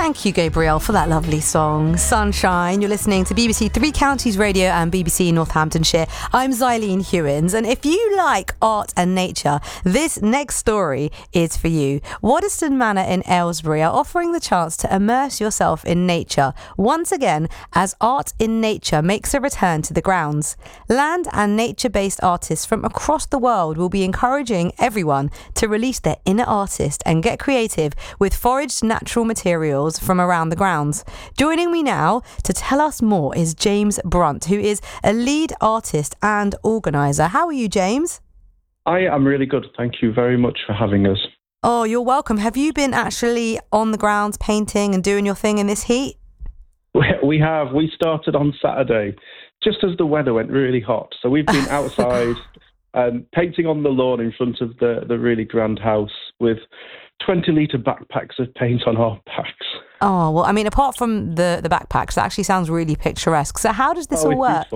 Thank you, Gabrielle, for that lovely song, Sunshine. You're listening to BBC Three Counties Radio and BBC Northamptonshire. I'm Xylene Hewins, and if you like art and nature, this next story is for you. Waddesdon Manor in Aylesbury are offering the chance to immerse yourself in nature once again as Art in Nature makes a return to the grounds. Land and nature-based artists from across the world will be encouraging everyone to release their inner artist and get creative with foraged natural materials from around the grounds. Joining me now to tell us more is James Brunt, who is a lead artist and organiser. How are you, James? I am really good. Thank you very much for having us. Oh, you're welcome. Have you been actually on the grounds painting and doing your thing in this heat? We have. We started on Saturday, just as the weather went really hot. So we've been outside painting on the lawn in front of the really grand house with 20-litre backpacks of paint on our backs. Oh, well, I mean, apart from the backpacks, that actually sounds really picturesque. So how does this all work?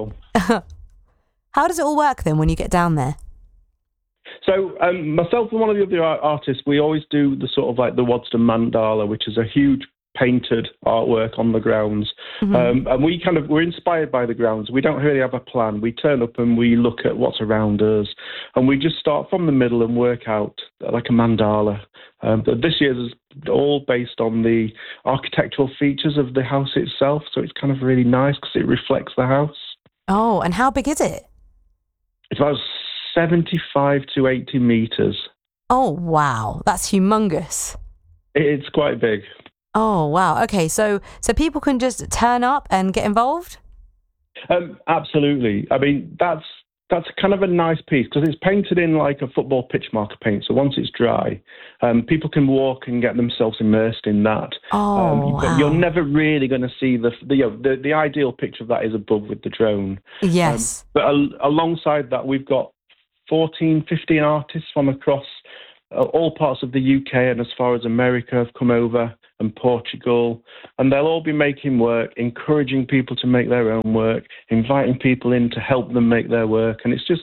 How does it all work then when you get down there? So myself and one of the other artists, we always do the sort of like the Waddesdon Mandala, which is a huge painted artwork on the grounds. And we're inspired by the grounds. We don't really have a plan. We turn up and we look at what's around us, and we just start from the middle and work out like a mandala. But this year's is all based on the architectural features of the house itself, so it's kind of really nice because it reflects the house. Oh, and how big is it? It's about 75 to 80 metres. Oh, wow. That's humongous. It's quite big. Oh, wow. Okay, so people can just turn up and get involved? Absolutely. I mean, that's kind of a nice piece because it's painted in like a football pitch marker paint. So once it's dry, people can walk and get themselves immersed in that. Oh, wow. But you're never really going to see the ideal picture of that is above with the drone. Yes. But alongside that, we've got 15 artists from across all parts of the UK and as far as America have come over, and Portugal, and they'll all be making work, encouraging people to make their own work, inviting people in to help them make their work, and it's just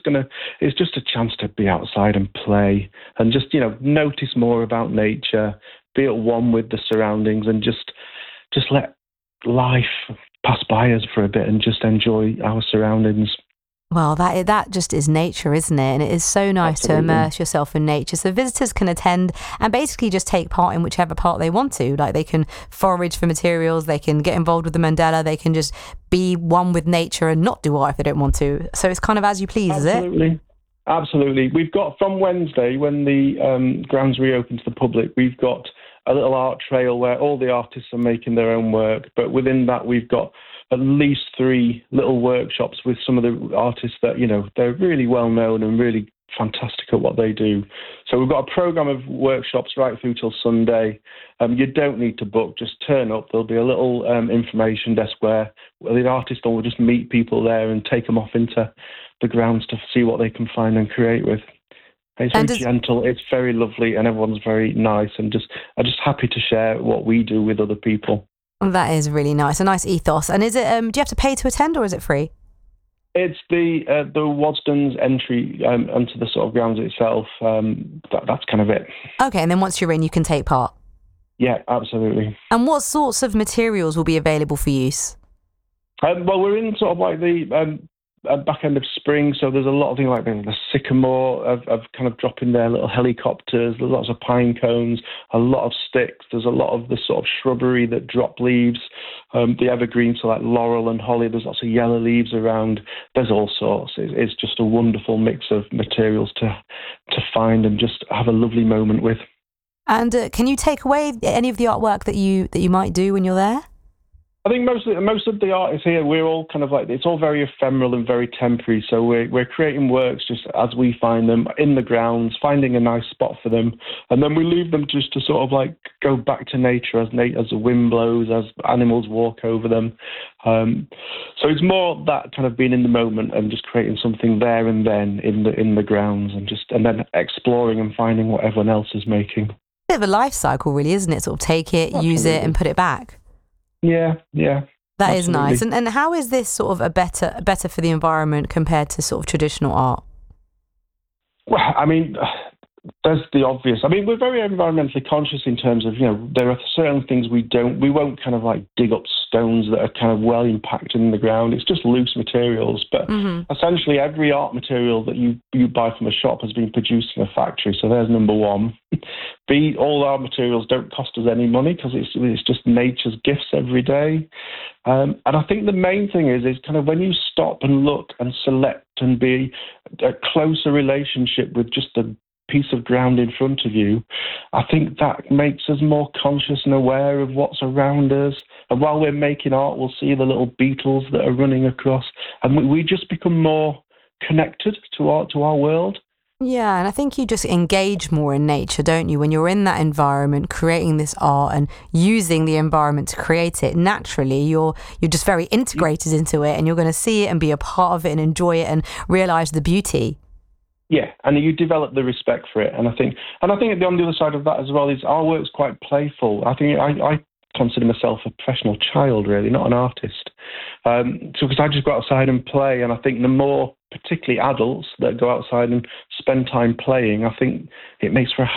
a chance to be outside and play and just notice more about nature, be at one with the surroundings, and just let life pass by us for a bit and just enjoy our surroundings. Well, that just is nature, isn't it? And it is so nice Absolutely. to immerse yourself in nature. So visitors can attend and basically just take part in whichever part they want to. Like they can forage for materials, they can get involved with the mandala, they can just be one with nature and not do art if they don't want to. So it's kind of as you please, Absolutely. Is it? Absolutely. We've got from Wednesday, when the grounds reopen to the public, we've got a little art trail where all the artists are making their own work. But within that, we've got at least 3 little workshops with some of the artists that, they're really well known and really fantastic at what they do. So we've got a programme of workshops right through till Sunday. You don't need to book, just turn up. There'll be a little information desk where the artist will just meet people there and take them off into the grounds to see what they can find and create with. It's very gentle, it's very lovely, and everyone's very nice, and I'm just happy to share what we do with other people. That is really nice, a nice ethos. And is it? Do you have to pay to attend, or is it free? It's the Waddesdon's entry onto the sort of grounds itself. That's kind of it. Okay, and then once you're in, you can take part. Yeah, absolutely. And what sorts of materials will be available for use? Well, we're in sort of like the back end of spring, so there's a lot of things like the sycamore of kind of dropping their little helicopters. There's lots of pine cones, a lot of sticks. There's a lot of the sort of shrubbery that drop leaves, the evergreens, so like laurel and holly. There's lots of yellow leaves around. There's all sorts. It's just a wonderful mix of materials to find and just have a lovely moment with. And can you take away any of the artwork that you might do when you're there? I think most of the artists here, we're all kind of like, it's all very ephemeral and very temporary. So we're creating works just as we find them in the grounds, finding a nice spot for them, and then we leave them just to sort of like go back to nature as the wind blows, as animals walk over them. So it's more that kind of being in the moment and just creating something there and then in the grounds, and then exploring and finding what everyone else is making. Bit of a life cycle, really, isn't it? Sort of take it, Absolutely. Use it, and put it back. Yeah. That absolutely. is nice. And how is this sort of a better for the environment compared to sort of traditional art? Well, I mean, There's the obvious. I mean, we're very environmentally conscious in terms of, there are certain things we won't kind of like dig up stones that are kind of well impacted in the ground. It's just loose materials. But essentially every art material that you buy from a shop has been produced in a factory. So there's number one. B, all our materials don't cost us any money because it's just nature's gifts every day. And I think the main thing is kind of when you stop and look and select and be a closer relationship with just the piece of ground in front of you, I think that makes us more conscious and aware of what's around us. And while we're making art, we'll see the little beetles that are running across, and we just become more connected to our world. Yeah, and I think you just engage more in nature, don't you? When you're in that environment, creating this art and using the environment to create it, naturally you're just very integrated into it, and you're going to see it and be a part of it and enjoy it and realise the beauty. Yeah, and you develop the respect for it, and I think on the other side of that as well is our work's quite playful. I think I consider myself a professional child, really, not an artist. So because I just go outside and play, and I think the more, particularly adults that go outside and spend time playing, I think it makes for a